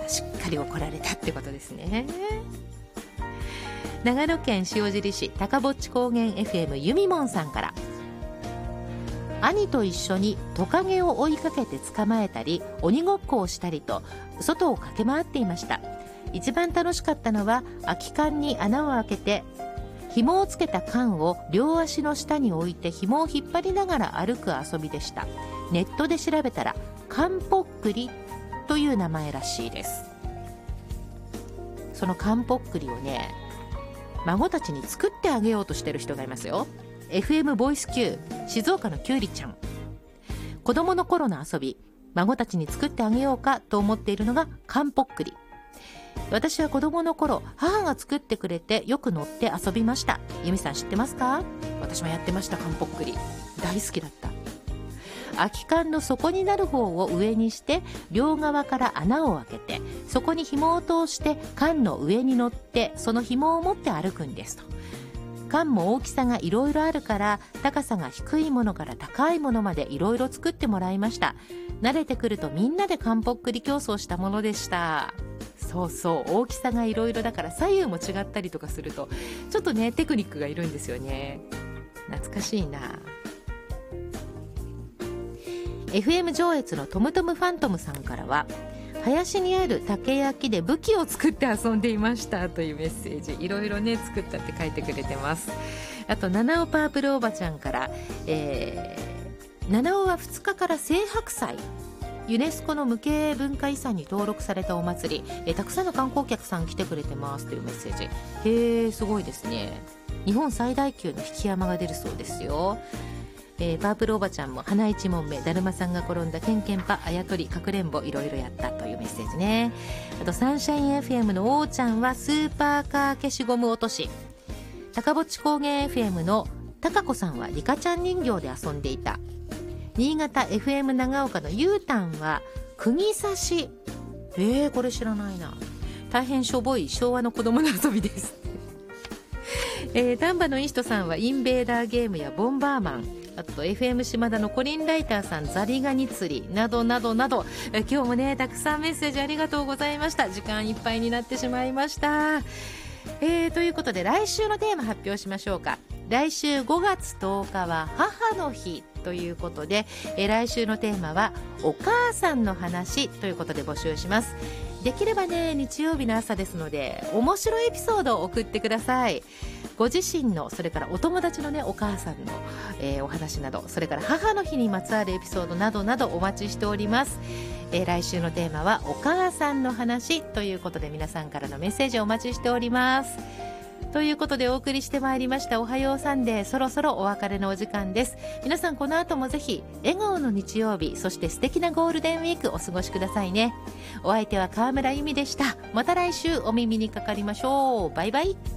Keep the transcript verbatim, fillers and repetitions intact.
しっかり怒られたってことですね。長野県塩尻市高ぼっち高原 エフエム ゆみもんさんから、兄と一緒にトカゲを追いかけて捕まえたり鬼ごっこをしたりと外を駆け回っていました。一番楽しかったのは空き缶に穴を開けて紐をつけた缶を両足の下に置いて紐を引っ張りながら歩く遊びでした。ネットで調べたら缶ぽっくりという名前らしいです。その缶ぽっくりをね、孫たちに作ってあげようとしてる人がいますよ。 エフエム ボイス Q 静岡のきゅうりちゃん、子供の頃の遊び、孫たちに作ってあげようかと思っているのが缶ぽっくり。私は子供の頃母が作ってくれてよく乗って遊びました。由美さん知ってますか？私もやってました。缶ぽっくり大好きだった。空き缶の底になる方を上にして両側から穴を開けてそこに紐を通して缶の上に乗ってその紐を持って歩くんですと。缶も大きさがいろいろあるから高さが低いものから高いものまでいろいろ作ってもらいました。慣れてくるとみんなで缶ぽっくり競争したものでした。そうそう、大きさがいろいろだから左右も違ったりとかするとちょっとねテクニックがいるんですよね。懐かしいな。エフエム 上越のトムトムファントムさんからは、林にある竹焼きで武器を作って遊んでいましたというメッセージ。いろいろね作ったって書いてくれてます。あと七尾パープルおばちゃんから、えー、七尾はふつかから青白祭、ユネスコの無形文化遺産に登録されたお祭り、えー、たくさんの観光客さん来てくれてますというメッセージ。へー、すごいですね。日本最大級の引き山が出るそうですよ。えー、パープルおばちゃんも花一問目、だるまさんが転んだ、ケンケンパ、あやとり、かくれんぼ、いろいろやったというメッセージね。あとサンシャイン エフエム のおーちゃんはスーパーカー消しゴム落とし、高ぼっち高原 エフエム のたかこさんはリカちゃん人形で遊んでいた。新潟 エフエム 長岡のゆうたんは釘刺し、えー、これ知らないな。大変しょぼい昭和の子供の遊びですえー、丹波のインストさんはインベーダーゲームやボンバーマン、あと エフエム 島田のコリンライターさんザリガニ釣りなどなどなど、え今日もねたくさんメッセージありがとうございました。時間いっぱいになってしまいました。えー、ということで来週のテーマ発表しましょうか。来週ごがつとおかは母の日ということで、えー、来週のテーマはお母さんの話ということで募集します。できればね日曜日の朝ですので面白いエピソードを送ってください。ご自身の、それからお友達のねお母さんの、えー、お話など、それから母の日にまつわるエピソードなどなどお待ちしております。えー、来週のテーマはお母さんの話ということで、皆さんからのメッセージをお待ちしております。ということでお送りしてまいりましたおはようサンデー、そろそろお別れのお時間です。皆さんこの後もぜひ笑顔の日曜日、そして素敵なゴールデンウィークお過ごしくださいね。お相手は川村由美でした。また来週お耳にかかりましょう。バイバイ。